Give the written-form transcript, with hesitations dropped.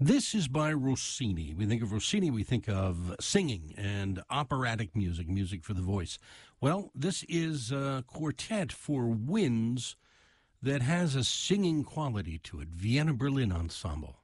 This is by Rossini. We think of Rossini, we think of singing and operatic music, music for the voice. Well, this is a quartet for winds that has a singing quality to it. Vienna Berlin Ensemble.